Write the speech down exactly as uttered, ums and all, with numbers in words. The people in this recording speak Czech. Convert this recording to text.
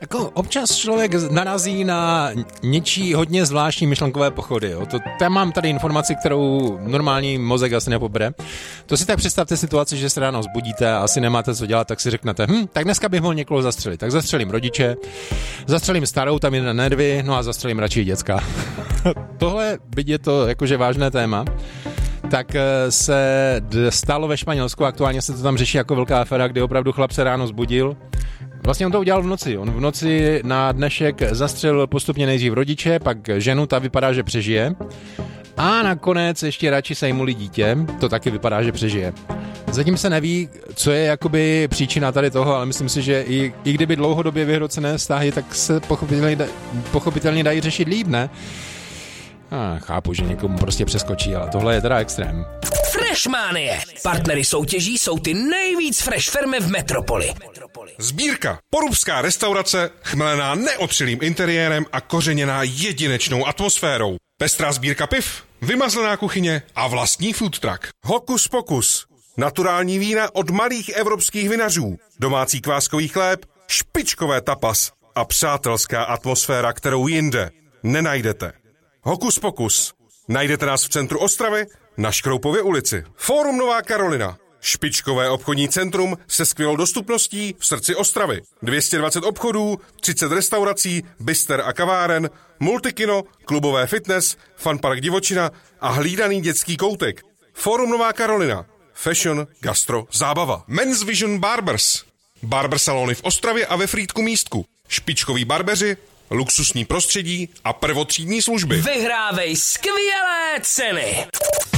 jako občas člověk narazí na něčí hodně zvláštní myšlenkové pochody. Jo. To, já mám tady informaci, kterou normální mozek asi nepobere. To si tak představte situaci, že se ráno zbudíte a asi nemáte co dělat, tak si řeknete, hm, tak dneska bych mohl někoho zastřelit. Tak zastřelím rodiče, zastřelím starou, tam jde na nervy, no a zastřelím radši děcka. Tohle, byť je to jakože vážné téma, tak se stalo ve Španělsku, aktuálně se to tam řeší jako velká aféra, kdy opravdu chlap se ráno zbudil. Vlastně on to udělal v noci. On v noci na dnešek zastřelil postupně nejdřív rodiče, pak ženu, ta vypadá, že přežije. A nakonec ještě radši sejmuli dítě, to taky vypadá, že přežije. Zatím se neví, co je jakoby příčina tady toho, ale myslím si, že i, i kdyby dlouhodobě vyhrocené vztahy, tak se pochopitelně, da, pochopitelně dají řešit líp, ne? Ah, chápu, že někomu prostě přeskočí, ale tohle je teda extrém. Freshmanie. Partnery soutěží jsou ty nejvíc fresh firmy v metropoli. Sbírka. Porubská restaurace, chmelená neotřelým interiérem a kořeněná jedinečnou atmosférou. Pestrá sbírka piv, vymazlená kuchyně a vlastní food truck. Hokus pokus. Naturální vína od malých evropských vinařů. Domácí kváskový chléb, špičkové tapas a přátelská atmosféra, kterou jinde nenajdete. Hokus pokus. Najdete nás v centru Ostravy na Škroupově ulici. Fórum Nová Karolina. Špičkové obchodní centrum se skvělou dostupností v srdci Ostravy. dvě stě dvacet obchodů, třicet restaurací, bister a kaváren, multikino, klubové fitness, funpark divočina a hlídaný dětský koutek. Fórum Nová Karolina. Fashion, gastro, zábava. Men's Vision Barbers. Barber salony v Ostravě a ve Frýdku Místku. Špičkoví barbeři, luxusní prostředí a prvotřídní služby. Vyhrávej skvělé ceny!